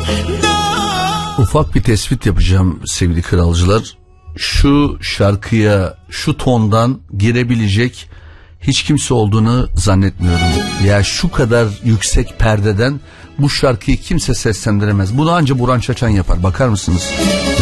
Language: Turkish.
Ufak bir tespit yapacağım sevgili kralcılar. Şu şarkıya şu tondan girebilecek hiç kimse olduğunu zannetmiyorum. Ya şu kadar yüksek perdeden bu şarkıyı kimse seslendiremez. Bunu anca Burhan Çaçan yapar. Bakar mısınız?